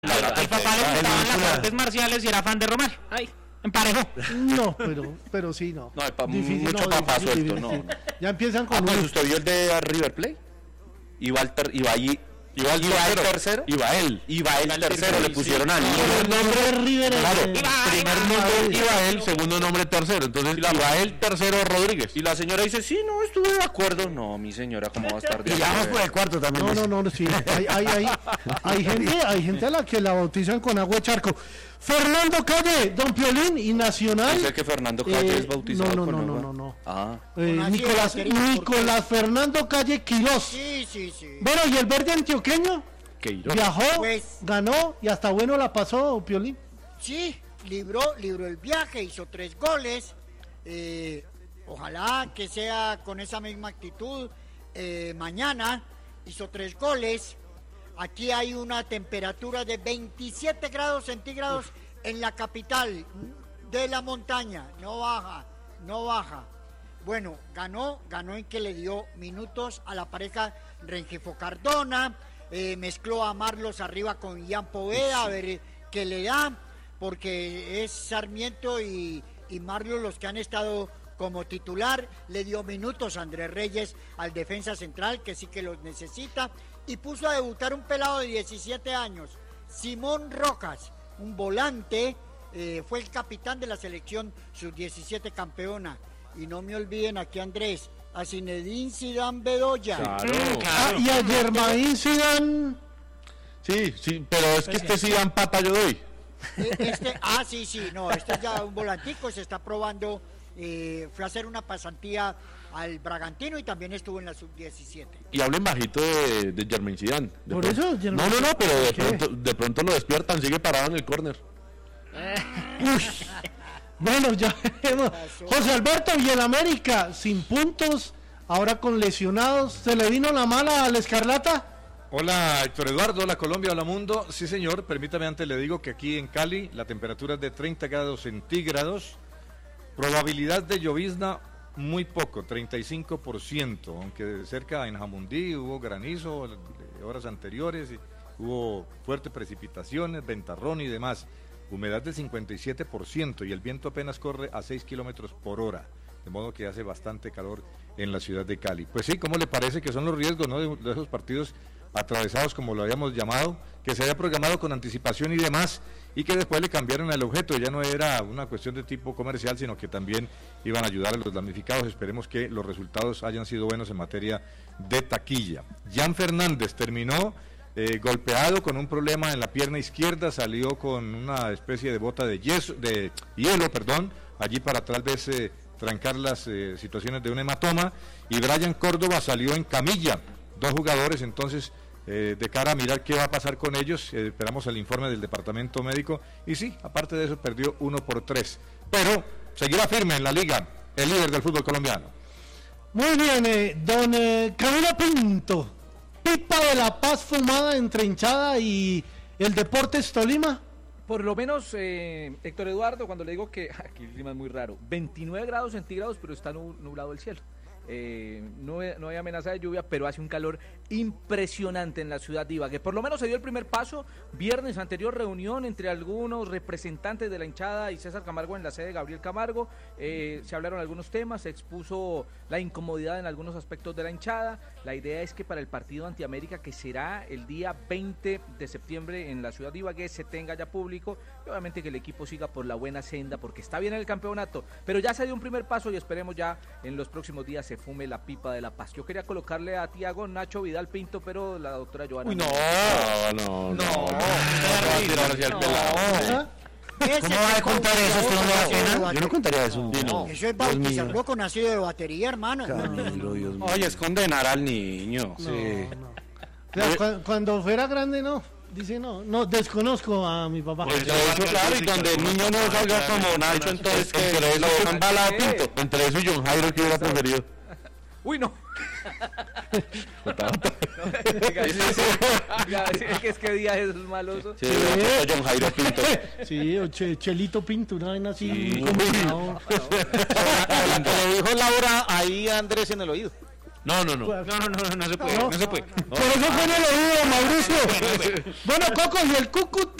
Al papá le gustaban las artes marciales y era fan de Romario. Ay, emparejó. No, pero sí, no. No, mucho papá suelto, no. Ya empiezan con pues usted vio el de River Plate. Iba el tercero. Iba el tercero, le pusieron al niño. el nombre de River. Claro, primer nombre Ibael, segundo nombre tercero. Entonces, Ibael tercero Rodríguez. Y la señora dice, sí, no, estuve de acuerdo. No, mi señora, ¿cómo va a estar de Y acuerdo? vamos por el cuarto también. No, sí. Hay gente a la que la bautizan con agua de charco. Fernando Calle, Don Piolín y Nacional. Dice que Fernando Calle es bautizado con agua. No. Ah. Nicolás Fernando Calle Quirós. Sí. Bueno, ¿y el verde antioqueño? Queiroz. Viajó, Pues- ganó y hasta bueno la pasó, Piolín. Sí, libró el viaje, hizo 3 goles. Ojalá que sea con esa misma actitud. Mañana hizo 3 goles. Aquí hay una temperatura de 27 grados centígrados en la capital de la montaña. No baja. Bueno, ganó en que le dio minutos a la pareja Rengifo Cardona. Mezcló a Marlos arriba con Ian Poveda, a ver qué le da, porque es Sarmiento y Marlos los que han estado como titular. Le dio minutos a Andrés Reyes, al defensa central, que sí que los necesita, y puso a debutar un pelado de 17 años, Simón Rojas, un volante, fue el capitán de la selección sub-17 campeona. Y no me olviden aquí, Andrés, a Zinedine Zidane Bedoya. Claro. Y a Germain Zidane. Sí, pero es que este sí dan pata yo doy. Este es ya un volantico, se está probando. Fue a hacer una pasantía al Bragantino y también estuvo en la sub-17. Y hablen bajito de Germain Zidane. Por eso, Germain. No, pero ¿Qué? de pronto lo despiertan, sigue parado en el córner. Bueno, ya vemos. José Alberto y el América sin puntos, ahora con lesionados. ¿Se le vino la mala al Escarlata? Hola Héctor Eduardo, hola Colombia, hola mundo. Sí señor, permítame antes le digo que aquí en Cali la temperatura es de 30 grados centígrados. Probabilidad de llovizna muy poco, 35%, aunque cerca en Jamundí hubo granizo de horas anteriores, hubo fuertes precipitaciones, ventarrón y demás. Humedad del 57% y el viento apenas corre a 6 kilómetros por hora, de modo que hace bastante calor en la ciudad de Cali. Pues sí, ¿cómo le parece que son los riesgos, ¿no?, de esos partidos atravesados, como lo habíamos llamado, que se había programado con anticipación y demás, y que después le cambiaron el objeto? Ya no era una cuestión de tipo comercial, sino que también iban a ayudar a los damnificados. Esperemos que los resultados hayan sido buenos en materia de taquilla. Jan Fernández terminó golpeado con un problema en la pierna izquierda, salió con una especie de bota de hielo, allí para tal vez trancar las situaciones de un hematoma, y Brian Córdoba salió en camilla. 2 jugadores entonces de cara a mirar qué va a pasar con ellos. Esperamos el informe del departamento médico, y sí, aparte de eso perdió 1-3, pero seguirá firme en la liga, el líder del fútbol colombiano. Muy bien, don Camilo Pinto. Pipa de la Paz fumada entre hinchada y el Deportes Tolima. Por lo menos, Héctor Eduardo, cuando le digo que aquí el clima es muy raro, 29 grados centígrados, pero está nublado el cielo. No hay amenaza de lluvia, pero hace un calor impresionante en la ciudad de Ibagué. Por lo menos se dio el primer paso. Viernes anterior, reunión entre algunos representantes de la hinchada y César Camargo en la sede de Gabriel Camargo. Se hablaron algunos temas, se expuso la incomodidad en algunos aspectos de la hinchada. La idea es que para el partido ante América, que será el día 20 de septiembre en la ciudad de Ibagué, se tenga ya público, y obviamente que el equipo siga por la buena senda, porque está bien en el campeonato, pero ya se dio un primer paso y esperemos ya en los próximos días se fume la pipa de la paz. Yo quería colocarle a Tiago Nacho Vidal Pinto, pero la doctora Joana... Uy, no. ¿Cómo va a contar eso? ¿Usted no me da pena? Yo no contaría eso. Eso es bautizarlo con ácido de batería, hermano. Oye, es condenar al niño. Sí. O sea, cuando fuera grande, no. Dice, no, desconozco a mi papá. Pues ya eso, claro, y donde el niño no salga como Nacho, entonces que lo dejan bala de Pinto. Entre eso y John Jairo, que hubiera preferido. Uy, no. Es que día es maloso. Sí, John Jairo Pinto. Sí, o Chelito Pinto, una vaina así. Sí. Combinado. Le dijo Laura ahí a Andrés en el oído. No se puede. No se puede. Por eso fue en el oído, Mauricio. Bueno, Coco, y el Cúcuta